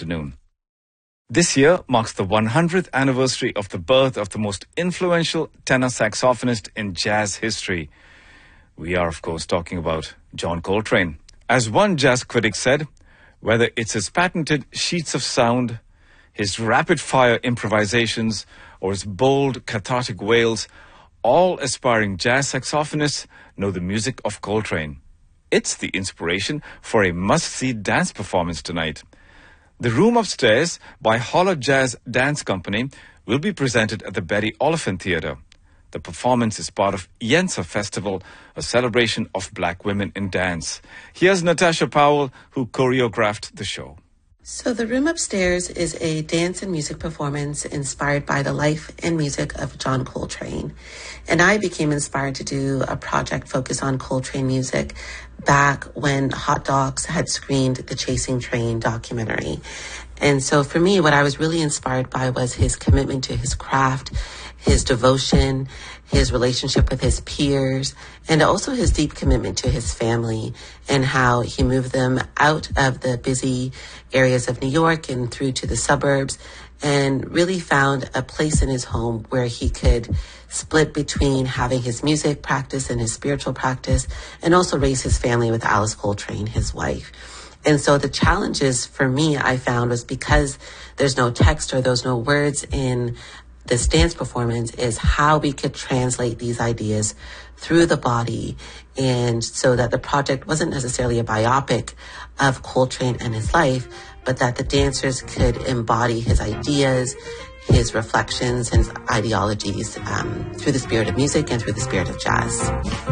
afternoon. This year marks the 100th anniversary of the birth of the most influential tenor saxophonist in jazz history. We are, of course, talking about John Coltrane. As one jazz critic said, whether it's his patented sheets of sound, his rapid-fire improvisations, or his bold, cathartic wails, all aspiring jazz saxophonists know the music of Coltrane. It's the inspiration for a must-see dance performance tonight. The Room Upstairs by Holler Jazz Dance Company will be presented at the Betty Oliphant Theatre. The performance is part of Yensa Festival, a celebration of black women in dance. Here's Natasha Powell, who choreographed the show. So The Room Upstairs is a dance and music performance inspired by the life and music of John Coltrane. And I became inspired to do a project focused on Coltrane music back when Hot Docs had screened the Chasing Trane documentary. And so for me, what I was really inspired by was his commitment to his craft, his devotion, his relationship with his peers, and also his deep commitment to his family and how he moved them out of the busy areas of New York and through to the suburbs and really found a place in his home where he could split between having his music practice and his spiritual practice and also raise his family with Alice Coltrane, his wife. And so the challenges for me, I found, was because there's no text or there's no words in this dance performance, is how we could translate these ideas through the body, and so that the project wasn't necessarily a biopic of Coltrane and his life, but that the dancers could embody his ideas, his reflections, and his ideologies through the spirit of music and through the spirit of jazz.